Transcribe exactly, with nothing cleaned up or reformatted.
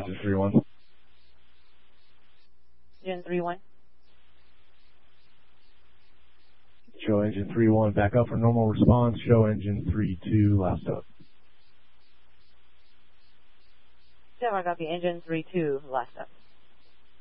engine three one. Engine three one. Show engine three one back up for normal response. Show engine three two last up. So I got the engine three two last up.